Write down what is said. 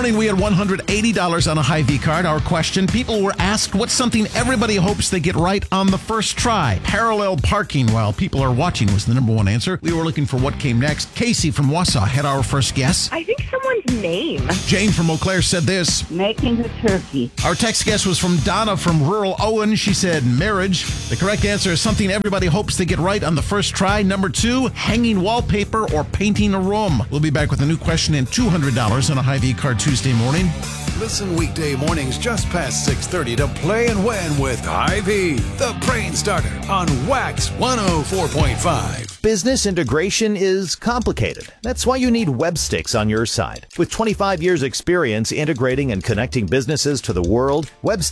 We had $180 on a Hy-Vee card. Our question, people were asked what's something everybody hopes they get right on the first try. Parallel parking while people are watching was the number one answer. We were looking for what came next. Casey from Wausau had our first guess. I think someone's name. Jane from Eau Claire said this. Making a turkey. Our text guess was from Donna from rural Owen. She said marriage. The correct answer is something everybody hopes they get right on the first try. Number 2, hanging wallpaper or painting a room. We'll be back with a new question and $200 on a Hy-Vee card Tuesday morning. Listen weekday mornings just past 6:30 to Play and Win with Hy-Vee, the brain starter on Wax 104.5. Business integration is complicated. That's why you need Websticks on your side. With 25 years experience integrating and connecting businesses to the world, Websticks